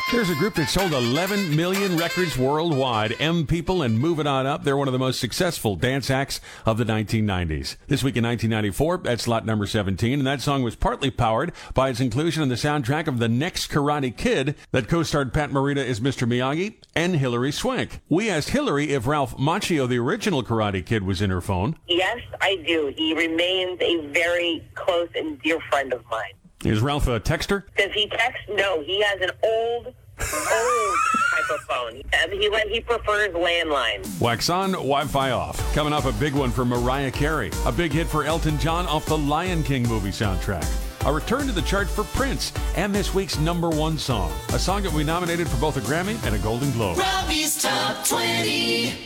There's a group that sold 11 million records worldwide. M People and Moving On Up. They're one of the most successful dance acts of the 1990s. This week in 1994, at slot number 17, and that song was partly powered by its inclusion in the soundtrack of The Next Karate Kid that co-starred Pat Morita as Mr. Miyagi and Hilary Swank. We asked Hilary if Ralph Macchio, the original Karate Kid, was in her phone. Yes, I do. He remains a very close and dear friend of mine. Is Ralph a texter? Does he text? No, he has an old type of phone. He prefers landline. Wax on, Wi-Fi off. Coming up, a big one for Mariah Carey. A big hit for Elton John off the Lion King movie soundtrack. A return to the chart for Prince, and this week's #1 song. A song that we nominated for both a Grammy and a Golden Globe. Robbie's Top 20.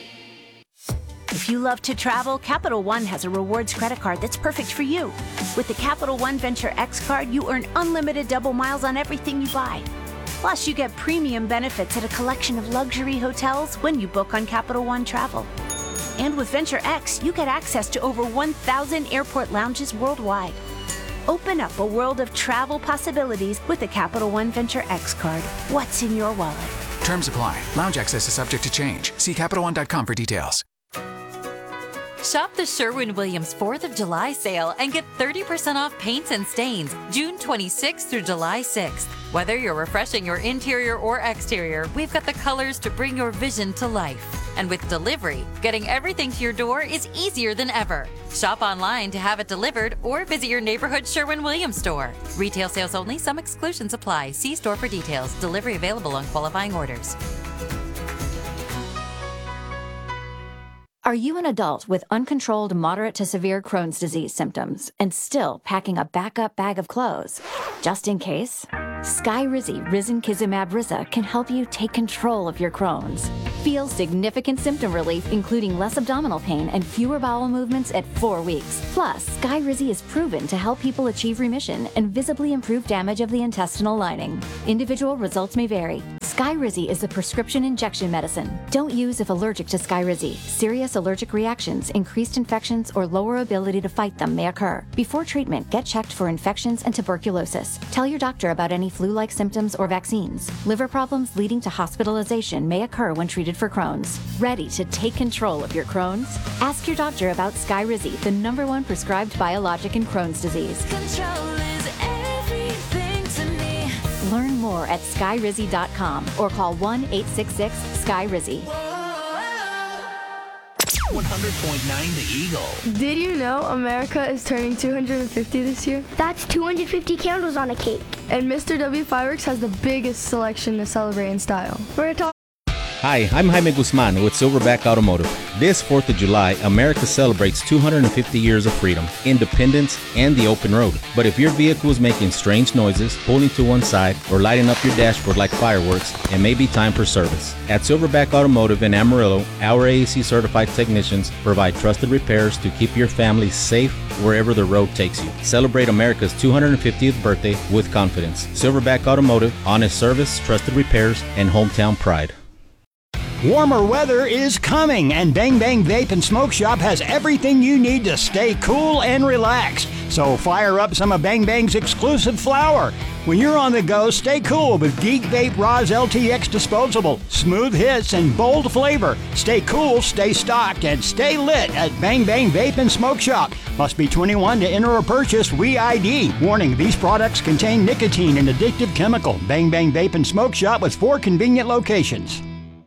If you love to travel, Capital One has a rewards credit card that's perfect for you. With the Capital One Venture X card, you earn unlimited double miles on everything you buy. Plus, you get premium benefits at a collection of luxury hotels when you book on Capital One Travel. And with Venture X, you get access to over 1,000 airport lounges worldwide. Open up a world of travel possibilities with the Capital One Venture X card. What's in your wallet? Terms apply. Lounge access is subject to change. See CapitalOne.com for details. Shop the Sherwin-Williams 4th of July sale and get 30% off paints and stains June 26th through July 6th. Whether you're refreshing your interior or exterior, we've got the colors to bring your vision to life. And with delivery, getting everything to your door is easier than ever. Shop online to have it delivered or visit your neighborhood Sherwin-Williams store. Retail sales only. Some exclusions apply. See store for details. Delivery available on qualifying orders. Are you an adult with uncontrolled moderate to severe Crohn's disease symptoms and still packing a backup bag of clothes? Just in case, Skyrizi Risankizumab Riza can help you take control of your Crohn's. Feel significant symptom relief, including less abdominal pain and fewer bowel movements at 4 weeks. Plus, Skyrizi is proven to help people achieve remission and visibly improve damage of the intestinal lining. Individual results may vary. Skyrizi is a prescription injection medicine. Don't use if allergic to Skyrizi. Serious allergic reactions, increased infections, or lower ability to fight them may occur. Before treatment, get checked for infections and tuberculosis. Tell your doctor about any flu-like symptoms or vaccines. Liver problems leading to hospitalization may occur when treated for Crohn's. Ready to take control of your Crohn's? Ask your doctor about Skyrizi, the #1 prescribed biologic in Crohn's disease. Control is everything to me. Learn more at skyrizi.com or call 1-866-SKYRIZI. 100.9 The Eagle. Did you know America is turning 250 this year? That's 250 candles on a cake. And Mr. W Fireworks has the biggest selection to celebrate in style. We're talking. Hi, I'm Jaime Guzman with Silverback Automotive. This 4th of July, America celebrates 250 years of freedom, independence, and the open road. But if your vehicle is making strange noises, pulling to one side, or lighting up your dashboard like fireworks, it may be time for service. At Silverback Automotive in Amarillo, our AAC certified technicians provide trusted repairs to keep your family safe wherever the road takes you. Celebrate America's 250th birthday with confidence. Silverback Automotive, honest service, trusted repairs, and hometown pride. Warmer weather is coming, and Bang Bang Vape and Smoke Shop has everything you need to stay cool and relaxed. So fire up some of Bang Bang's exclusive flower. When you're on the go, stay cool with Geek Vape Roz LTX Disposable. Smooth hits and bold flavor. Stay cool, stay stocked, and stay lit at Bang Bang Vape and Smoke Shop. Must be 21 to enter or purchase re-ID. Warning, these products contain nicotine and addictive chemical. Bang Bang Vape and Smoke Shop with 4 convenient locations.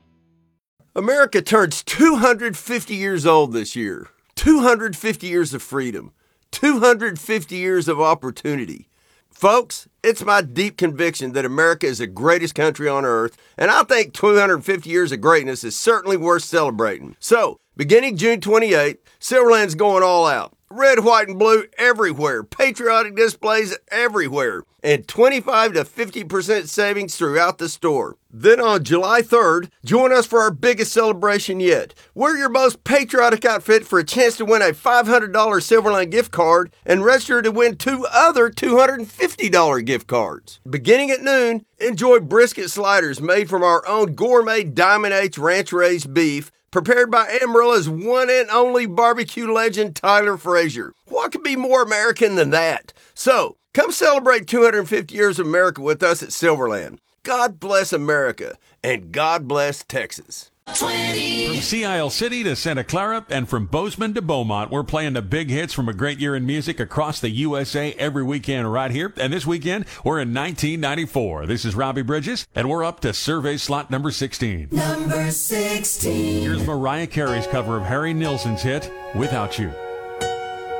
America turns 250 years old this year. 250 years of freedom. 250 years of opportunity. Folks, it's my deep conviction that America is the greatest country on earth, and I think 250 years of greatness is certainly worth celebrating. So, beginning June 28th, Silverland's going all out. Red, white, and blue everywhere. Patriotic displays everywhere. And 25 to 50% savings throughout the store. Then on July 3rd, join us for our biggest celebration yet. Wear your most patriotic outfit for a chance to win a $500 Silverland gift card and register to win 2 other $250 gift cards. Beginning at noon, enjoy brisket sliders made from our own gourmet Diamond H ranch-raised beef, prepared by Amarillo's one and only barbecue legend, Tyler Frazier. What could be more American than that? So, Come celebrate 250 years of America with us at Silverland. God bless America, and God bless Texas. From Sea Isle City to Santa Clara and from Bozeman to Beaumont, we're playing the big hits from a great year in music across the USA every weekend right here. And this weekend, we're in 1994. This is Robbie Bridges, and we're up to survey slot number 16. Number 16. Here's Mariah Carey's cover of Harry Nilsson's hit, Without You.